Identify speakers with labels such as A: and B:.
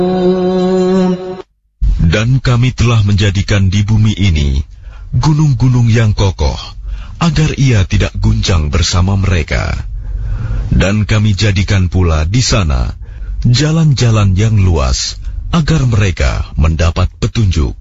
A: Dan kami telah menjadikan di bumi ini gunung-gunung yang kokoh, agar ia tidak guncang bersama mereka. Dan kami jadikan pula di sana jalan-jalan yang luas, agar mereka mendapat petunjuk.